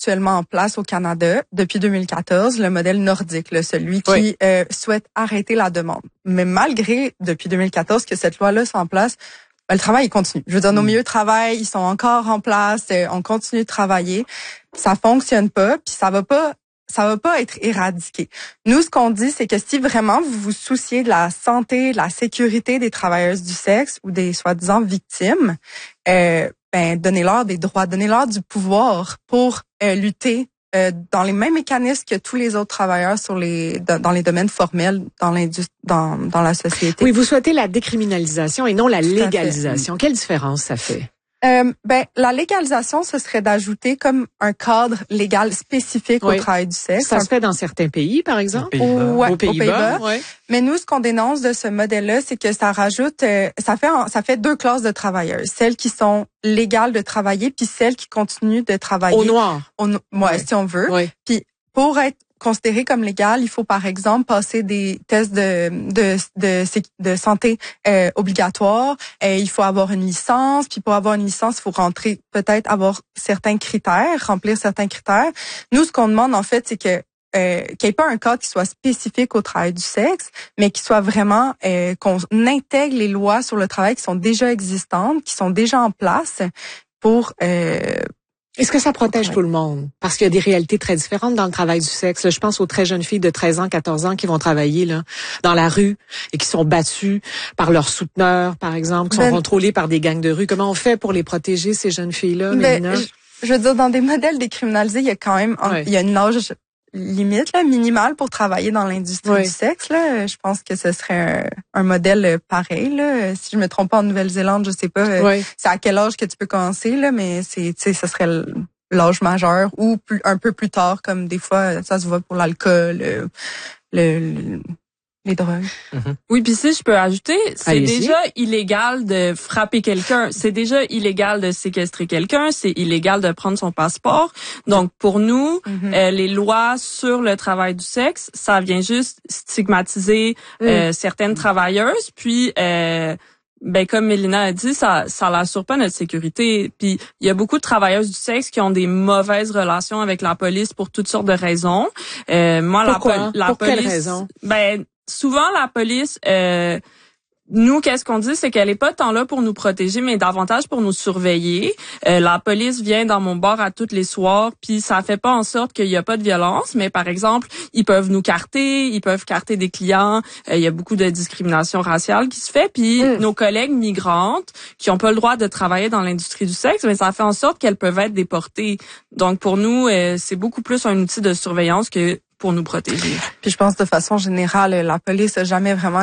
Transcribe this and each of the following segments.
actuellement en place au Canada depuis 2014, le modèle nordique, là, celui qui souhaite arrêter la demande. Mais malgré, depuis 2014, que cette loi-là soit en place, le travail, il continue. Je veux dire, nos milieux de travail, ils sont encore en place, on continue de travailler. Ça fonctionne pas, puis ça va pas être éradiqué. Nous, ce qu'on dit, c'est que si vraiment vous vous souciez de la santé, de la sécurité des travailleuses du sexe ou des soi-disant victimes, donnez-leur des droits, donnez-leur du pouvoir pour lutter dans les mêmes mécanismes que tous les autres travailleurs dans les domaines formels dans la société. Oui, vous souhaitez la décriminalisation et non la légalisation. Quelle différence ça fait? La légalisation, ce serait d'ajouter comme un cadre légal spécifique au travail du sexe. Ça se fait dans certains pays, par exemple? Aux Pays-Bas. Mais nous, ce qu'on dénonce de ce modèle-là, c'est que ça rajoute, ça fait deux classes de travailleuses. Celles qui sont légales de travailler, puis celles qui continuent de travailler. Au noir. Si on veut. Oui. Puis pour être considéré comme légal, il faut par exemple passer des tests de santé obligatoires. Il faut avoir une licence. Puis pour avoir une licence, il faut remplir certains critères. Nous, ce qu'on demande en fait, c'est que qu'il n'y ait pas un cadre qui soit spécifique au travail du sexe, mais qui soit vraiment qu'on intègre les lois sur le travail qui sont déjà existantes, qui sont déjà en place pour Est-ce que ça protège tout le monde? Parce qu'il y a des réalités très différentes dans le travail du sexe. Là, je pense aux très jeunes filles de 13 ans, 14 ans qui vont travailler là dans la rue et qui sont battues par leurs souteneurs, par exemple, qui sont contrôlées par des gangs de rue. Comment on fait pour les protéger, ces jeunes filles-là, Mélina? Je veux dire, dans des modèles décriminalisés, il y a quand même il y a une âge limite là, minimale pour travailler dans l'industrie du sexe. Là. Je pense que ce serait un modèle pareil. Là. Si je me trompe pas, en Nouvelle-Zélande, je sais pas c'est à quel âge que tu peux commencer, là, mais ça serait l'âge majeur ou un peu plus tard, comme des fois ça se voit pour l'alcool, les drogues. Mm-hmm. Oui, puis si je peux ajouter, c'est déjà illégal de frapper quelqu'un, c'est déjà illégal de séquestrer quelqu'un, c'est illégal de prendre son passeport. Donc pour nous, les lois sur le travail du sexe, ça vient juste stigmatiser certaines travailleuses, puis comme Mélina a dit, ça n'assure pas notre sécurité. Puis il y a beaucoup de travailleuses du sexe qui ont des mauvaises relations avec la police pour toutes sortes de raisons. Pourquoi? Pour police, quelle raison? Souvent, la police, nous, qu'est-ce qu'on dit, c'est qu'elle est pas tant là pour nous protéger, mais davantage pour nous surveiller. La police vient dans mon bar à tous les soirs, puis ça fait pas en sorte qu'il y a pas de violence, mais par exemple, ils peuvent nous carter, ils peuvent carter des clients. Il y a beaucoup de discrimination raciale qui se fait, puis nos collègues migrantes qui ont pas le droit de travailler dans l'industrie du sexe, mais ça fait en sorte qu'elles peuvent être déportées. Donc pour nous, c'est beaucoup plus un outil de surveillance que pour nous protéger. Puis je pense de façon générale, la police a jamais vraiment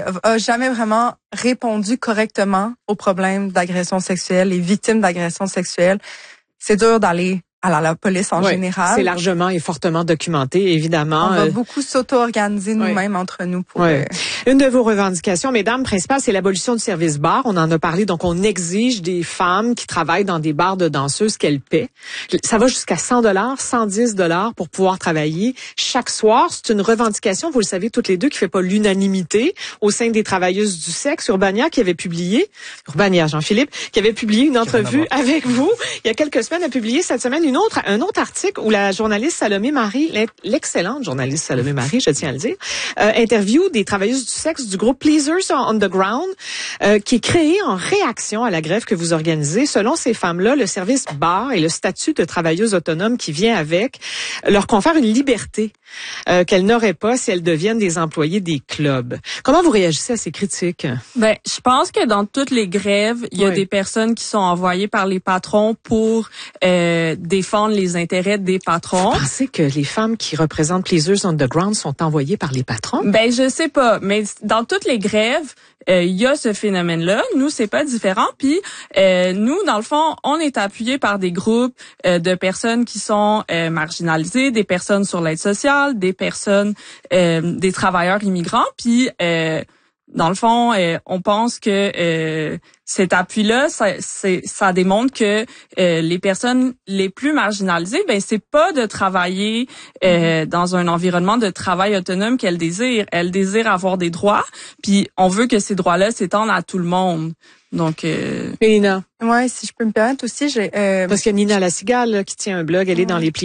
répondu correctement aux problèmes d'agression sexuelle et victimes d'agression sexuelle. C'est dur d'aller à la police en général. C'est largement et fortement documenté, évidemment. On va beaucoup s'auto-organiser nous-mêmes entre nous pour... Une de vos revendications, mesdames, principales, c'est l'abolition du service bar. On en a parlé, donc on exige des femmes qui travaillent dans des bars de danseuses qu'elles paient. Ça va jusqu'à 100 $, 110 $, pour pouvoir travailler chaque soir. C'est une revendication, vous le savez toutes les deux, qui fait pas l'unanimité au sein des travailleuses du sexe. Urbania, Jean-Philippe, qui avait publié une entrevue avec vous il y a quelques semaines, a publié cette semaine un autre article où la journaliste Salomé Marie, l'excellente journaliste Salomé Marie, je tiens à le dire, interview des travailleuses du sexe du groupe Pleasers on the Ground, qui est créé en réaction à la grève que vous organisez. Selon ces femmes-là, le service bar et le statut de travailleuse autonome qui vient avec leur confère une liberté qu'elles n'auraient pas si elles deviennent des employés des clubs. Comment vous réagissez à ces critiques? Je pense que dans toutes les grèves, il y a des personnes qui sont envoyées par les patrons pour défendre les intérêts des patrons. Vous pensez que les femmes qui représentent Pleasers on the Ground sont envoyées par les patrons? Je sais pas, mais dans toutes les grèves, il y a ce phénomène-là. Nous, c'est pas différent. Puis nous, dans le fond, on est appuyé par des groupes de personnes qui sont marginalisées, des personnes sur l'aide sociale, des personnes, des travailleurs immigrants. Puis dans le fond, on pense que cet appui-là, ça démontre que les personnes les plus marginalisées, c'est pas de travailler dans un environnement de travail autonome qu'elles désirent. Elles désirent avoir des droits, puis on veut que ces droits-là s'étendent à tout le monde. Donc, Nina. Ouais, si je peux me permettre aussi, parce que Nina La Cigale, qui tient un blog, elle est dans les